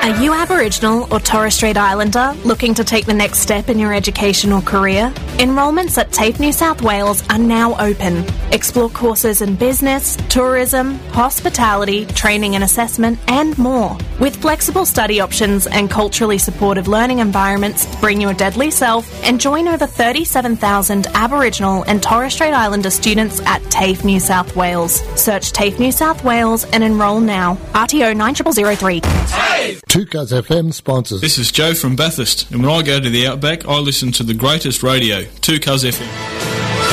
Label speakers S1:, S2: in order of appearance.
S1: Are you Aboriginal or Torres Strait Islander looking to take the next step in your education or career? Enrolments at TAFE New South Wales are now open. Explore courses in business, tourism, hospitality, training and assessment, and more. With flexible study options and culturally supportive learning environments, bring your deadly self and join over 37,000 Aboriginal and Torres Strait Islander students at TAFE New South Wales. Search TAFE New South Wales and enrol now. RTO 9003.
S2: TAFE!
S3: 2Cuz FM sponsors.
S4: This is Joe from Bathurst, and when I go to the Outback, I listen to the greatest radio, 2Cuz FM.